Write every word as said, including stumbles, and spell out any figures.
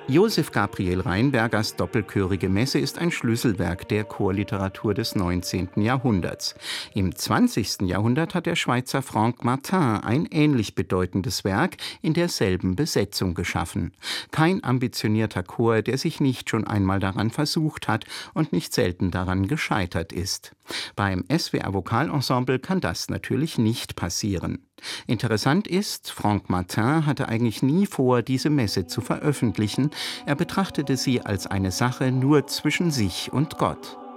Josef Gabriel Rheinbergers Doppelchörige Messe ist ein Schlüsselwerk der Chorliteratur des neunzehnten Jahrhunderts. Im zwanzigsten Jahrhundert hat der Schweizer Franck Martin ein ähnlich bedeutendes Werk in derselben Besetzung geschaffen. Kein ambitionierter Chor, der sich nicht schon einmal daran versucht hat und nicht selten daran gescheitert ist. Beim S W R Vokalensemble kann das natürlich nicht passieren. Interessant ist, Franck Martin hatte eigentlich nie vor, diese Messe zu veröffentlichen. Er betrachtete sie als eine Sache nur zwischen sich und Gott.